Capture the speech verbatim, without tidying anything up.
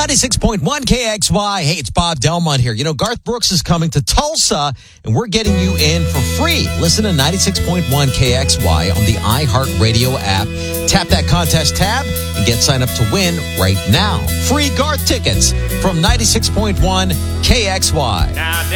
ninety-six point one K X Y. Hey, it's Bob Delmont here. You know, Garth Brooks is coming to Tulsa, and we're getting you in for free. Listen to ninety-six point one K X Y on the iHeartRadio app. Tap that contest tab and get signed up to win right now. Free Garth tickets from ninety-six point one K X Y. Now,